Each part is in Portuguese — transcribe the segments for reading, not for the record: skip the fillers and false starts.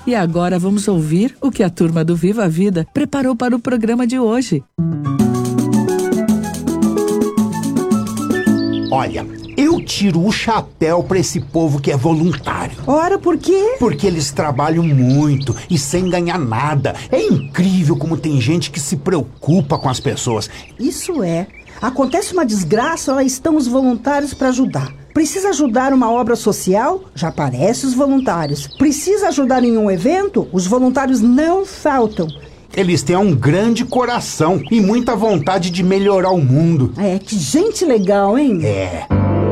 E agora vamos ouvir o que a turma do Viva a Vida preparou para o programa de hoje. Olha, eu tiro o chapéu pra esse povo que é voluntário. Ora, por quê? Porque eles trabalham muito e sem ganhar nada. É incrível como tem gente que se preocupa com as pessoas. Isso é. Acontece uma desgraça, lá estão os voluntários para ajudar. Precisa ajudar uma obra social? Já aparecem os voluntários. Precisa ajudar em um evento? Os voluntários não faltam. Eles têm um grande coração e muita vontade de melhorar o mundo. É, que gente legal, hein? É.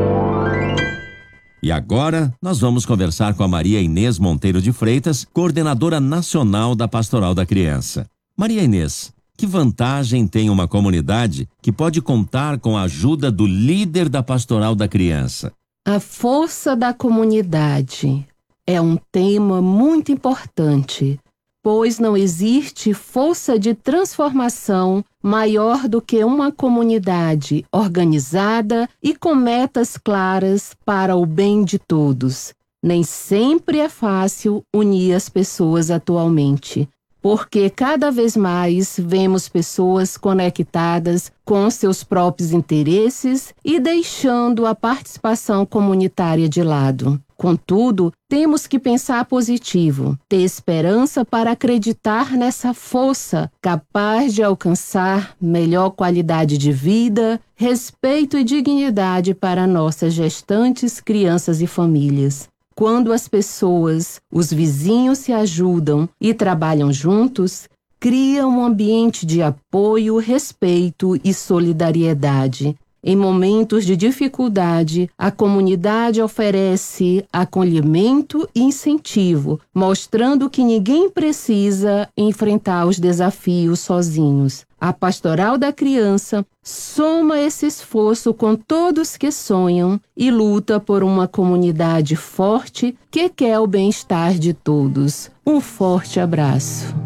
E agora, nós vamos conversar com a Maria Inês Monteiro de Freitas, coordenadora nacional da Pastoral da Criança. Maria Inês, que vantagem tem uma comunidade que pode contar com a ajuda do líder da Pastoral da Criança? A força da comunidade é um tema muito importante, pois não existe força de transformação maior do que uma comunidade organizada e com metas claras para o bem de todos. Nem sempre é fácil unir as pessoas atualmente, porque cada vez mais vemos pessoas conectadas com seus próprios interesses e deixando a participação comunitária de lado. Contudo, temos que pensar positivo, ter esperança para acreditar nessa força capaz de alcançar melhor qualidade de vida, respeito e dignidade para nossas gestantes, crianças e famílias. Quando as pessoas, os vizinhos se ajudam e trabalham juntos, cria um ambiente de apoio, respeito e solidariedade. Em momentos de dificuldade, a comunidade oferece acolhimento e incentivo, mostrando que ninguém precisa enfrentar os desafios sozinhos. A Pastoral da Criança soma esse esforço com todos que sonham e luta por uma comunidade forte que quer o bem-estar de todos. Um forte abraço.